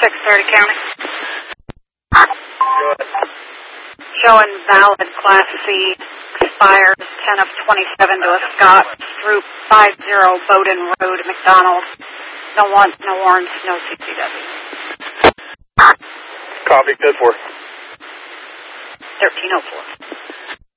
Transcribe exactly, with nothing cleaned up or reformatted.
six thirty county. Go ahead. Showing valid Class C, expires ten of twenty-seven to a Scott, Route five zero, Bowden Road, McDonald. No wants, no warrants, no C C W. Copy, good for. thirteen oh four.